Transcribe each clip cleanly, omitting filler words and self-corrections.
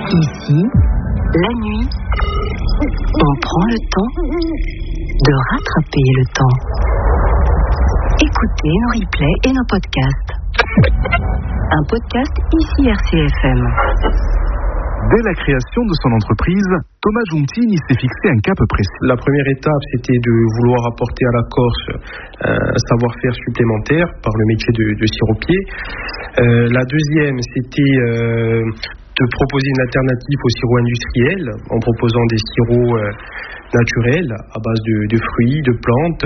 Ici, la nuit, on prend le temps de rattraper le temps. Écoutez nos replays et nos podcasts. Un podcast ici RCFM. Dès la création de son entreprise, Thomas Giuntini s'est fixé un cap précis. La première étape, c'était de vouloir apporter à la Corse un savoir-faire supplémentaire par le métier de siropier. La deuxième, c'était de proposer une alternative au sirop industriel en proposant des sirops naturels à base de fruits, de plantes.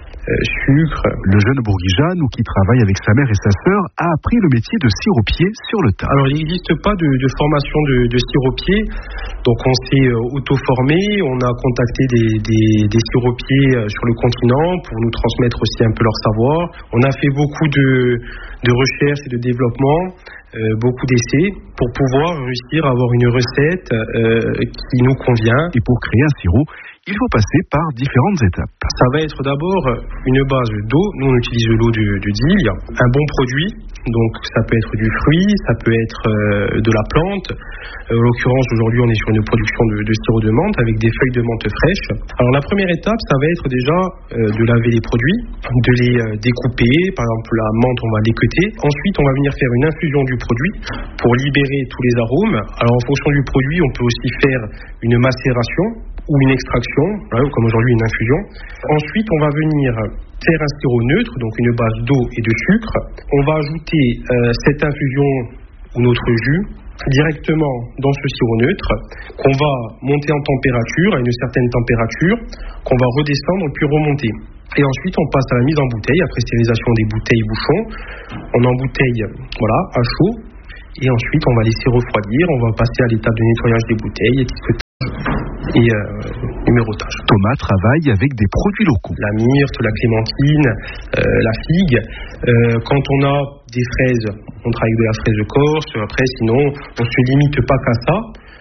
Sucre. Le jeune bourguigean, ou qui travaille avec sa mère et sa sœur, a appris le métier de siropier sur le tas. Alors il n'existe pas de formation de siropier, donc on s'est auto-formé, on a contacté des siropiers sur le continent pour nous transmettre aussi un peu leur savoir. On a fait beaucoup de recherches et de développement, beaucoup d'essais pour pouvoir réussir à avoir une recette qui nous convient. Et pour créer un sirop, il faut passer par différentes étapes. Ça va être d'abord une base d'eau. Nous, on utilise l'eau du Dille. Un bon produit, donc ça peut être du fruit, ça peut être de la plante. En l'occurrence, aujourd'hui, on est sur une production de sirop de menthe avec des feuilles de menthe fraîches. Alors, la première étape, ça va être déjà de laver les produits, de les découper. Par exemple, la menthe, on va l'équeuter. Ensuite, on va venir faire une infusion du produit pour libérer tous les arômes. Alors, en fonction du produit, on peut aussi faire une macération ou une extraction, comme aujourd'hui une infusion. Ensuite, on va venir faire un sirop neutre, donc une base d'eau et de sucre. On va ajouter cette infusion ou notre jus directement dans ce sirop neutre, qu'on va monter en température, à une certaine température, qu'on va redescendre puis remonter. Et ensuite, on passe à la mise en bouteille, après stérilisation des bouteilles bouchons. On embouteille, à chaud. Et ensuite, on va laisser refroidir. On va passer à l'étape de nettoyage des bouteilles, étiquetage et numérotage. Thomas travaille avec des produits locaux. La myrte, la clémentine, la figue. Quand on a des fraises, on travaille avec de la fraise de Corse. Après, sinon, on ne se limite pas qu'à ça.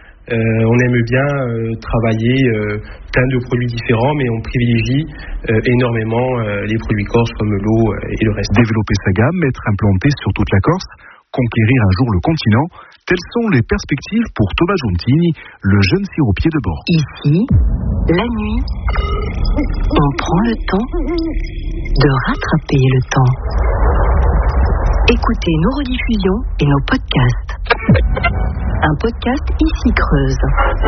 On aime bien travailler plein de produits différents, mais on privilégie énormément les produits corses comme l'eau et le reste. Développer sa gamme, être implanté sur toute la Corse, conquérir un jour le continent, telles sont les perspectives pour Thomas Giuntini, le jeune siropier de bord. Ici, la nuit, on prend le temps de rattraper le temps. Écoutez nos rediffusions et nos podcasts. Un podcast ici Creuse.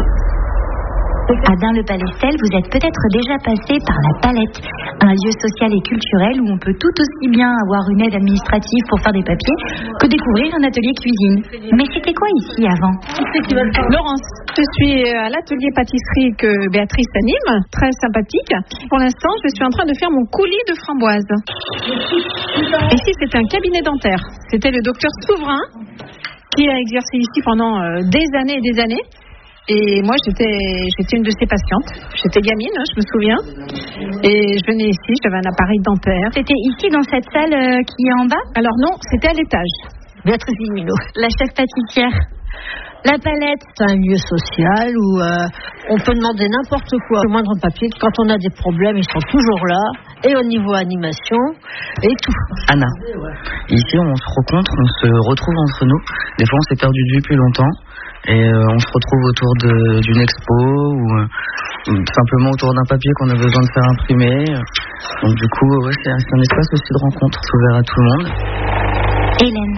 À Dun-le-Palestel, vous êtes peut-être déjà passé par la Palette, un lieu social et culturel où on peut tout aussi bien avoir une aide administrative pour faire des papiers que découvrir un atelier cuisine. Mais c'était quoi ici avant? Laurence, je suis à l'atelier pâtisserie que Béatrice anime, très sympathique. Pour l'instant, je suis en train de faire mon coulis de framboise. Ici, c'est un cabinet dentaire. C'était le docteur Souverain qui a exercé ici pendant des années et des années. Et moi, j'étais une de ses patientes. J'étais gamine, je me souviens. Et je venais ici, j'avais un appareil dentaire. C'était ici, dans cette salle qui est en bas? Alors non, c'était à l'étage. Béatrice Vimino, la chef pâtissière. La Palette, c'est un lieu social où on peut demander n'importe quoi, le moindre papier. Quand on a des problèmes, ils sont toujours là. Et au niveau animation, et tout. Anna, ici on se rencontre, on se retrouve entre nous. Des fois on s'est perdu de vue depuis longtemps. Et on se retrouve autour d'une expo ou simplement autour d'un papier qu'on a besoin de faire imprimer. Donc du coup, c'est un espace aussi de rencontre, c'est ouvert à tout le monde. Hélène.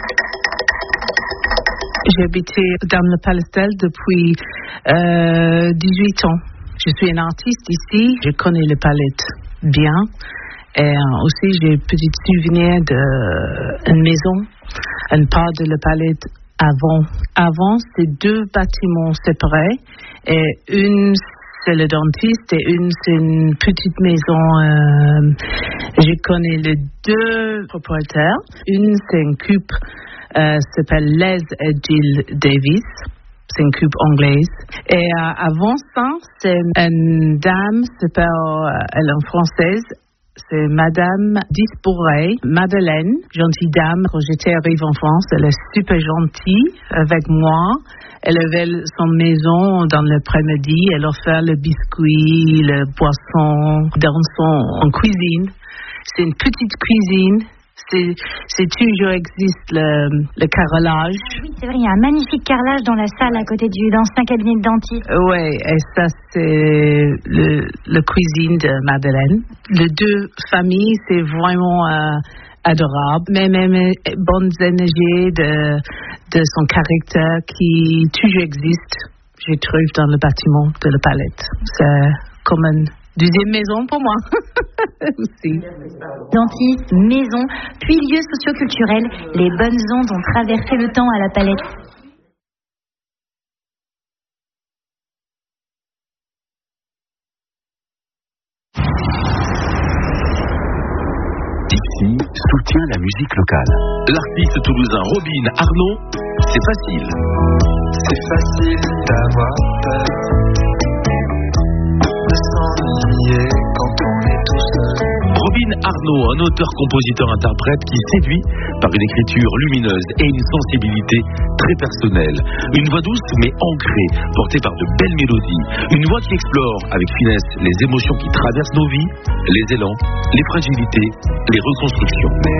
J'ai habité dans le Palestel depuis 18 ans. Je suis une artiste ici, je connais le Palette bien. Et aussi, j'ai un petit souvenir d'une maison, une part de la Palette. Avant, c'est deux bâtiments séparés. Et une, c'est le dentiste et une, c'est une petite maison. Je connais les deux propriétaires. Une, c'est une coupe s'appelle Les et Jill Davis. C'est une coupe anglaise. Et avant ça, c'est une dame, elle est française. C'est Madame Disbourey, Madeleine, gentille dame. Quand j'étais arrivée en France, elle est super gentille avec moi. Elle avait son maison dans l'après-midi. Elle offrait le biscuit, le boisson, dans son cuisine. C'est une petite cuisine. c'est toujours existe le carrelage. Oui, c'est vrai, il y a un magnifique carrelage dans la salle à côté de l'ancien cabinet de dentiste. Oui, et ça c'est le cuisine de Madeleine. Les deux familles, c'est vraiment adorable, même bonnes énergies de son caractère qui toujours existe, je trouve, dans le bâtiment de la Palette. C'est comme une deuxième maison pour moi. Aussi. Dentiste, maison, puis lieux socioculturels, les bonnes ondes ont traversé le temps à la Palette. Dixi soutient la musique locale. L'artiste toulousain Robin Arnaud, c'est facile. C'est facile d'avoir peur, de s'ennuyer quand on est tout seul. Robin Arnaud, un auteur-compositeur-interprète qui séduit par une écriture lumineuse et une sensibilité très personnelle. Une voix douce mais ancrée, portée par de belles mélodies. Une voix qui explore avec finesse les émotions qui traversent nos vies, les élans, les fragilités, les reconstructions. Mais